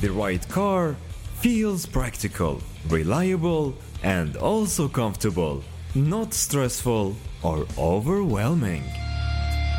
the right car feels practical, reliable, and also comfortable, not stressful or overwhelming.